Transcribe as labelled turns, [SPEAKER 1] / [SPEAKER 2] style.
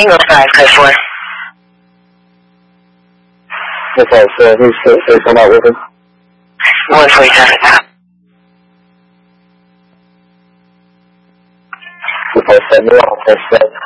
[SPEAKER 1] Tango 5, code 4.
[SPEAKER 2] Okay, so who's come out with him?
[SPEAKER 1] 147.
[SPEAKER 2] Okay, set me off, that's set.